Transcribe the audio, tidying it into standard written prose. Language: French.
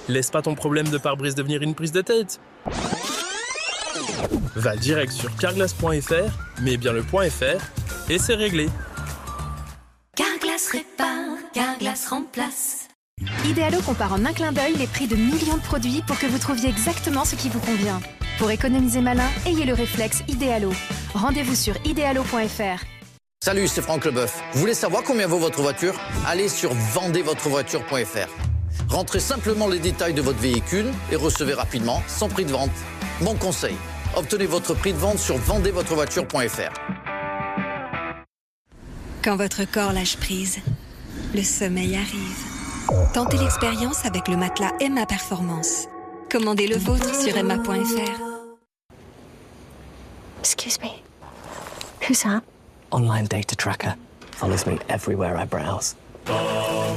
Laisse pas ton problème de pare-brise devenir une prise de tête. Va direct sur carglass.fr, mets bien le .fr et c'est réglé. Carglass répare, Carglass remplace. Idealo compare en un clin d'œil les prix de millions de produits pour que vous trouviez exactement ce qui vous convient. Pour économiser malin, ayez le réflexe Idealo. Rendez-vous sur idealo.fr. Salut, c'est Franck Leboeuf. Vous voulez savoir combien vaut votre voiture? Allez sur vendezvotrevoiture.fr. Rentrez simplement les détails de votre véhicule et recevez rapidement son prix de vente. Mon conseil, obtenez votre prix de vente sur vendezvotrevoiture.fr. Quand votre corps lâche prise, le sommeil arrive. Tentez l'expérience avec le matelas Emma Performance. Commandez le vôtre sur emma.fr. Excuse me. Who's that? Online data tracker. Follows me everywhere I browse.